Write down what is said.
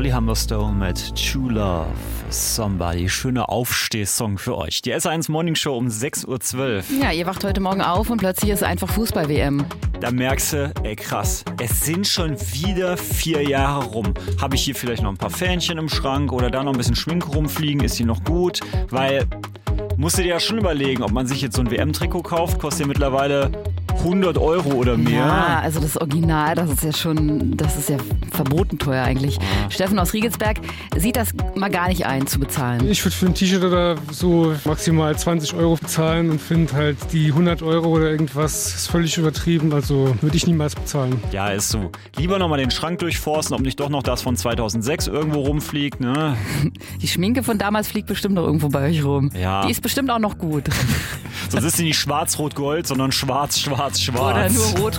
Holly Humberstone mit True Love Somebody. Schöner Aufstehsong für euch. Die S1 Morning Show um 6.12 Uhr. Ja, ihr wacht heute Morgen auf und plötzlich ist einfach Fußball-WM. Da merkst du, ey krass, es sind schon wieder 4 Jahre rum. Habe ich hier vielleicht noch ein paar Fähnchen im Schrank oder da noch ein bisschen Schminke rumfliegen? Ist die noch gut? Weil, musst du dir ja schon überlegen, ob man sich jetzt so ein WM-Trikot kauft, kostet ja mittlerweile 100 Euro oder mehr. Ja, also das Original, das ist ja verboten teuer eigentlich. Steffen aus Riegelsberg sieht das mal gar nicht ein, zu bezahlen. Ich würde für ein T-Shirt oder so maximal 20 Euro bezahlen und finde halt die 100 Euro oder irgendwas ist völlig übertrieben. Also würde ich niemals bezahlen. Ja, ist so. Lieber nochmal den Schrank durchforsten, ob nicht doch noch das von 2006 irgendwo rumfliegt, ne? Die Schminke von damals fliegt bestimmt noch irgendwo bei euch rum. Ja. Die ist bestimmt auch noch gut. Sonst ist sie nicht schwarz-rot-gold, sondern schwarz-schwarz-schwarz. Oder nur rot-rot.